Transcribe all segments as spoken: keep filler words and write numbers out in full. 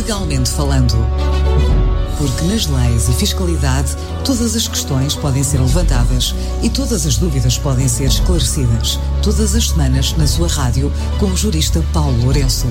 Legalmente falando. Porque nas leis e fiscalidade, todas as questões podem ser levantadas e todas as dúvidas podem ser esclarecidas. Todas as semanas na sua rádio, com o jurista Paulo Lourenço.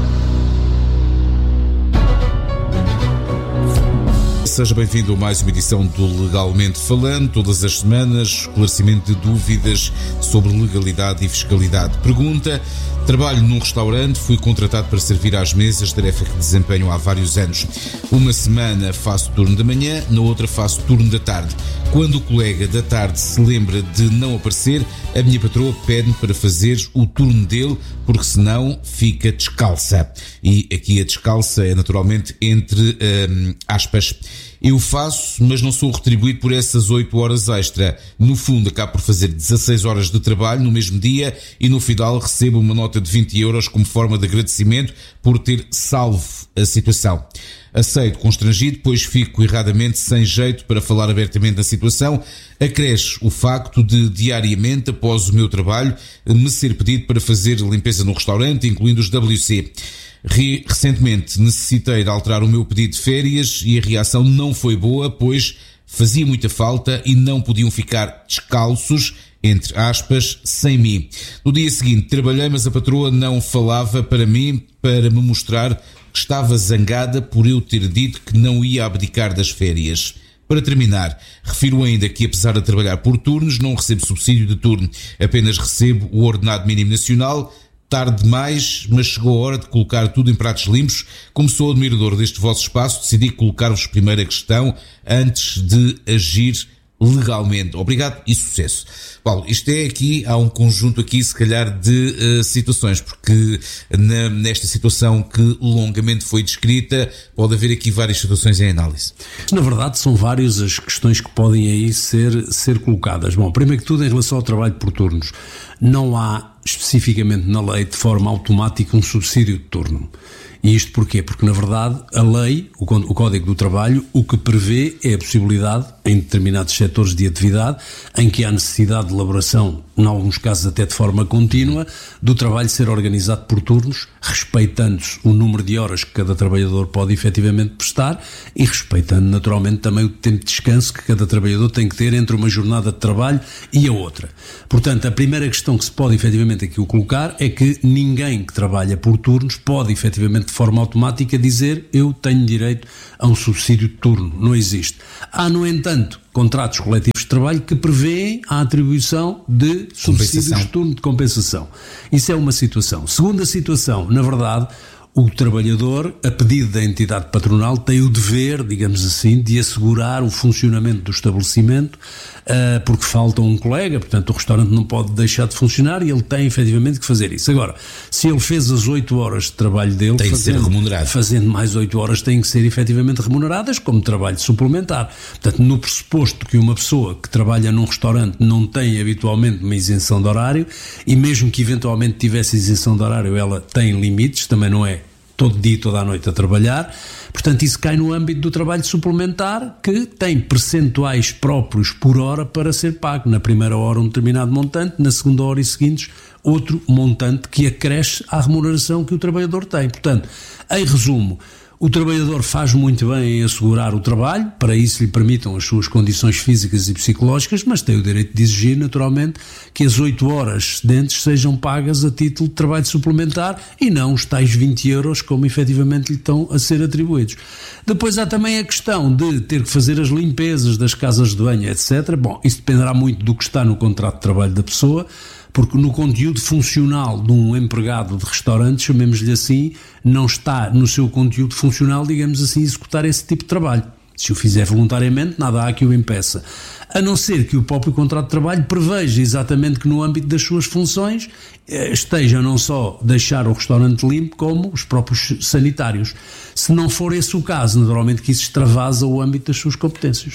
Seja bem-vindo a mais uma edição do Legalmente Falando. Todas as semanas, esclarecimento de dúvidas sobre legalidade e fiscalidade. Pergunta: trabalho num restaurante, fui contratado para servir às mesas, tarefa que desempenho há vários anos. Uma semana faço turno da manhã, na outra faço turno da tarde. Quando o colega da tarde se lembra de não aparecer, a minha patroa pede-me para fazer o turno dele, porque senão fica descalça. E aqui a descalça é naturalmente entre hum, aspas. Eu faço, mas não sou retribuído por essas oito horas extra. No fundo, acabo por fazer dezasseis horas de trabalho no mesmo dia e no final recebo uma nota de vinte euros como forma de agradecimento por ter salvo a situação. Aceito constrangido, pois fico erradamente sem jeito para falar abertamente da situação. Acresce o facto de, diariamente, após o meu trabalho, me ser pedido para fazer limpeza no restaurante, incluindo os W C. Recentemente necessitei de alterar o meu pedido de férias e a reação não foi boa, pois fazia muita falta e não podiam ficar descalços, entre aspas, sem mim. No dia seguinte trabalhei, mas a patroa não falava para mim para me mostrar que estava zangada por eu ter dito que não ia abdicar das férias. Para terminar, refiro ainda que, apesar de trabalhar por turnos, não recebo subsídio de turno, apenas recebo o ordenado mínimo nacional. Tarde demais, mas chegou a hora de colocar tudo em pratos limpos. Como sou admirador deste vosso espaço, decidi colocar-vos primeiro a questão antes de agir legalmente. Obrigado e sucesso. Paulo, isto é aqui, há um conjunto aqui, se calhar, de uh, situações, porque na, nesta situação que longamente foi descrita, pode haver aqui várias situações em análise. Na verdade, são várias as questões que podem aí ser, ser colocadas. Bom, primeiro que tudo, em relação ao trabalho por turnos, não há especificamente na lei de forma automática um subsídio de turno. E isto porquê? Porque, na verdade, a lei, o Código do Trabalho, o que prevê é a possibilidade, em determinados setores de atividade, em que há necessidade de elaboração, em alguns casos até de forma contínua, do trabalho ser organizado por turnos, respeitando-se o número de horas que cada trabalhador pode efetivamente prestar e respeitando naturalmente também o tempo de descanso que cada trabalhador tem que ter entre uma jornada de trabalho e a outra. Portanto, a primeira questão que se pode efetivamente aqui colocar é que ninguém que trabalha por turnos pode efetivamente de forma automática dizer eu tenho direito a um subsídio de turno. Não existe. Há, no entanto, contratos coletivos de trabalho que prevêem a atribuição de subsídios de turno de compensação. Isso é uma situação. Segunda situação, na verdade, o trabalhador, a pedido da entidade patronal, tem o dever, digamos assim, de assegurar o funcionamento do estabelecimento, uh, porque falta um colega, portanto o restaurante não pode deixar de funcionar e ele tem efetivamente que fazer isso. Agora, se ele fez as oito horas de trabalho dele, tem fazendo, que ser remunerado. Fazendo mais oito horas têm que ser efetivamente remuneradas como trabalho suplementar. Portanto, no pressuposto que uma pessoa que trabalha num restaurante não tem habitualmente uma isenção de horário, e mesmo que eventualmente tivesse isenção de horário, ela tem limites, também não é todo dia, toda a noite a trabalhar, portanto isso cai no âmbito do trabalho suplementar, que tem percentuais próprios por hora para ser pago. Na primeira hora um determinado montante, na segunda hora e seguintes outro montante que acresce à remuneração que o trabalhador tem. Portanto, em resumo, o trabalhador faz muito bem em assegurar o trabalho, para isso lhe permitam as suas condições físicas e psicológicas, mas tem o direito de exigir, naturalmente, que as oito horas excedentes sejam pagas a título de trabalho suplementar e não os tais vinte euros como efetivamente lhe estão a ser atribuídos. Depois há também a questão de ter que fazer as limpezas das casas de banho, etcétera. Bom, isso dependerá muito do que está no contrato de trabalho da pessoa, porque no conteúdo funcional de um empregado de restaurante, chamemos-lhe assim, não está no seu conteúdo funcional, digamos assim, executar esse tipo de trabalho. Se o fizer voluntariamente, nada há que o impeça. A não ser que o próprio contrato de trabalho preveja exatamente que no âmbito das suas funções esteja não só deixar o restaurante limpo, como os próprios sanitários. Se não for esse o caso, naturalmente que isso extravasa o âmbito das suas competências.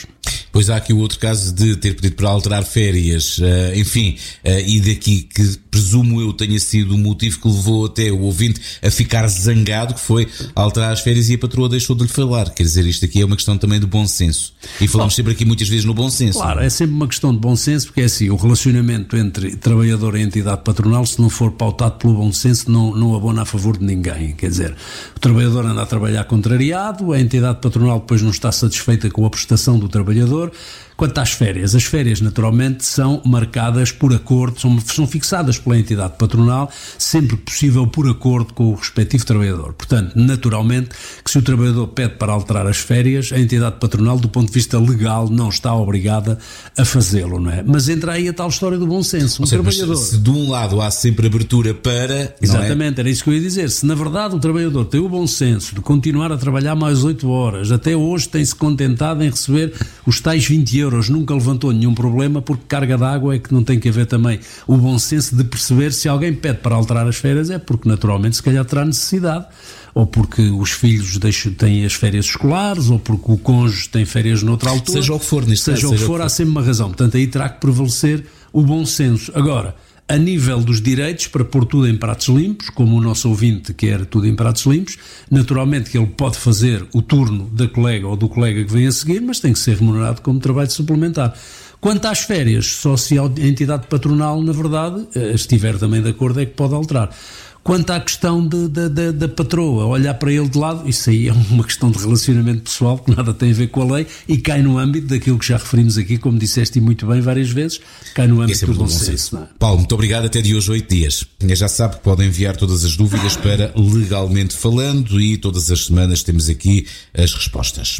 Pois há aqui o outro caso de ter pedido para alterar férias, uh, enfim, uh, e daqui que presumo eu tenha sido o motivo que levou até o ouvinte a ficar zangado, que foi alterar as férias e a patroa deixou de lhe falar. Quer dizer, isto aqui é uma questão também de bom senso. E falamos bom, sempre aqui muitas vezes no bom senso. Claro, é sempre uma questão de bom senso, porque é assim, o relacionamento entre trabalhador e entidade patronal, se não for pautado pelo bom senso, não, não abona a favor de ninguém. Quer dizer, o trabalhador anda a trabalhar contrariado, a entidade patronal depois não está satisfeita com a prestação do trabalhador. Quanto às férias, as férias naturalmente são marcadas por acordo, são, são fixadas pela entidade patronal, sempre que possível por acordo com o respectivo trabalhador. Portanto, naturalmente, que se o trabalhador pede para alterar as férias, a entidade patronal, do ponto de vista legal, não está obrigada a fazê-lo, não é? Mas entra aí a tal história do bom senso. Um seja, trabalhador... Se de um lado há sempre abertura para... Exatamente, é? Era isso que eu ia dizer. Se na verdade o trabalhador tem o bom senso de continuar a trabalhar mais oito horas, até hoje tem-se contentado em receber os tais vinte euros, nunca levantou nenhum problema, porque carga d'água é que não tem que haver também o bom senso de perceber se alguém pede para alterar as férias, é porque naturalmente se calhar terá necessidade, ou porque os filhos deixam, têm as férias escolares, ou porque o cônjuge tem férias noutra altura. Seja o que for, neste seja caso, o que for, há sempre uma razão. Portanto, aí terá que prevalecer o bom senso. Agora, a nível dos direitos, para pôr tudo em pratos limpos, como o nosso ouvinte quer tudo em pratos limpos, naturalmente que ele pode fazer o turno da colega ou do colega que vem a seguir, mas tem que ser remunerado como trabalho suplementar. Quanto às férias, só se a entidade patronal, na verdade, estiver também de acordo, é que pode alterar. Quanto à questão de, de, de, da patroa, olhar para ele de lado, isso aí é uma questão de relacionamento pessoal que nada tem a ver com a lei e cai no âmbito daquilo que já referimos aqui, como disseste muito bem várias vezes, cai no âmbito do bom senso. Não é? Paulo, muito obrigado, até de hoje oito dias. Já sabe que podem enviar todas as dúvidas para Legalmente Falando e todas as semanas temos aqui as respostas.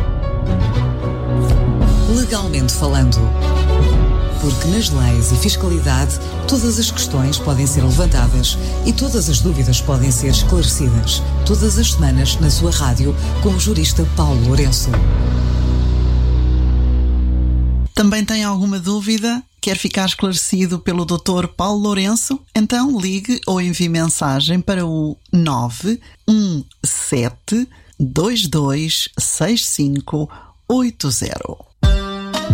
Legalmente Falando. Porque nas leis e fiscalidade todas as questões podem ser levantadas e todas as dúvidas podem ser esclarecidas. Todas as semanas na sua rádio com o jurista Paulo Lourenço. Também tem alguma dúvida? Quer ficar esclarecido pelo doutor Paulo Lourenço? Então ligue ou envie mensagem para o nove um sete dois dois seis cinco oito zero.